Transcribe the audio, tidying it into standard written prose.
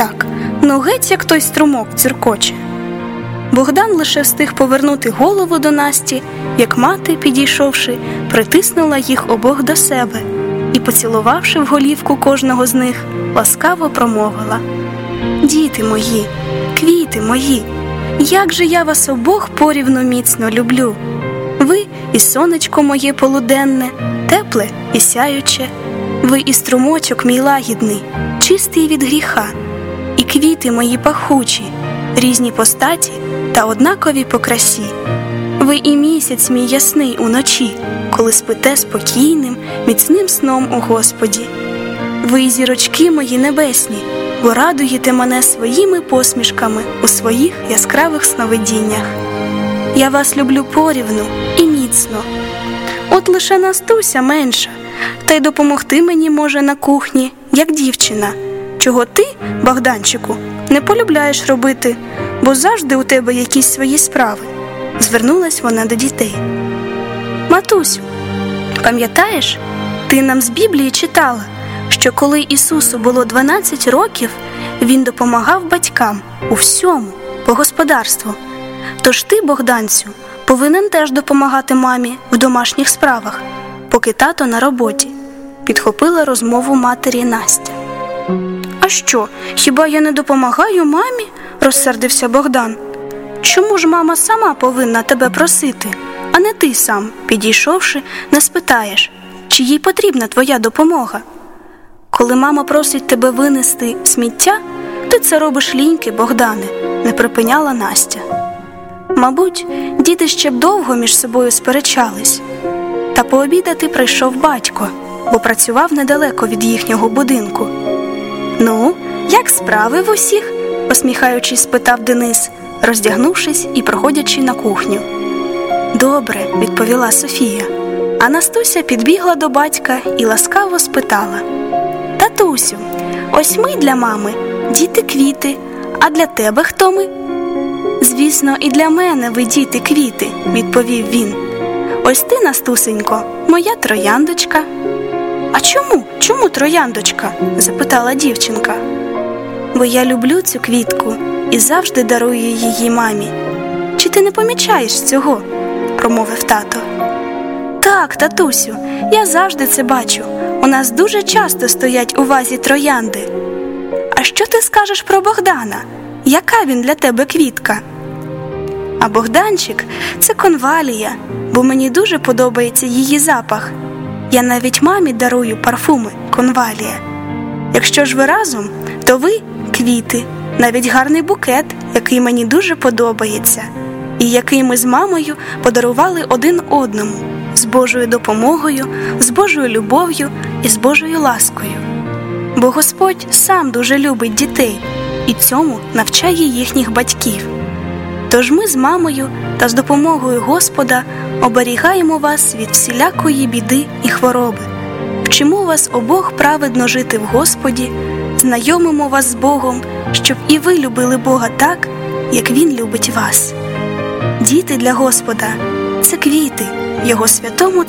так, ну геть як той струмок цюркоче. Богдан лише встиг повернути голову до Насті, як мати, підійшовши, притиснула їх обох до себе і, поцілувавши в голівку кожного з них, ласкаво промовила: «Діти мої, квіти мої, як же я вас обох порівну міцно люблю! Ви і сонечко моє полуденне, тепле і сяюче, ви і струмочок мій лагідний, чистий від гріха, і квіти мої пахучі, різні по статі та однакові по красі. Ви і місяць мій ясний уночі, коли спите спокійним, міцним сном у Господі. Ви і зірочки мої небесні, бо радуєте мене своїми посмішками у своїх яскравих сновидіннях. Я вас люблю порівну і міцно. От лише Настуся менша, та й допомогти мені може на кухні, як дівчина, чого ти, Богданчику, не полюбляєш робити, бо завжди у тебе якісь свої справи». Звернулась вона до дітей. «Матусю, пам'ятаєш, ти нам з Біблії читала, що коли Ісусу було 12 років, Він допомагав батькам у всьому, по господарству. Тож ти, Богданцю, повинен теж допомагати мамі в домашніх справах, поки тато на роботі», – підхопила розмову матері Настя. «А що, хіба я не допомагаю мамі?» – розсердився Богдан. «Чому ж мама сама повинна тебе просити, а не ти сам, підійшовши, не спитаєш, чи їй потрібна твоя допомога? Коли мама просить тебе винести сміття, ти це робиш ліньки, Богдане», – не припиняла Настя. Мабуть, діти ще б довго між собою сперечались. Та пообідати прийшов батько, бо працював недалеко від їхнього будинку. «Ну, як справи в усіх?» – посміхаючись, спитав Денис, роздягнувшись і проходячи на кухню. «Добре», – відповіла Софія. А Настуся підбігла до батька і ласкаво спитала: «Татусю, ось ми для мами діти-квіти, а для тебе хто ми?» «Звісно, і для мене ви діти-квіти», – відповів він. «Ось ти, Настусенько, моя трояндочка». «А чому? Чому трояндочка?» – запитала дівчинка. «Бо я люблю цю квітку і завжди дарую її мамі. Чи ти не помічаєш цього?» – промовив тато. «Так, татусю, я завжди це бачу. У нас дуже часто стоять у вазі троянди. А що ти скажеш про Богдана? Яка він для тебе квітка?» «А Богданчик – це конвалія, бо мені дуже подобається її запах. Я навіть мамі дарую парфуми конвалія. Якщо ж ви разом, то ви – квіти, навіть гарний букет, який мені дуже подобається, і який ми з мамою подарували один одному, з Божою допомогою, з Божою любов'ю і з Божою ласкою. Бо Господь сам дуже любить дітей і цьому навчає їхніх батьків. Тож ми з мамою та з допомогою Господа оберігаємо вас від всілякої біди і хвороби, вчимо вас обох праведно жити в Господі, знайомимо вас з Богом, щоб і ви любили Бога так, як Він любить вас. Діти для Господа – це квіти в Його святому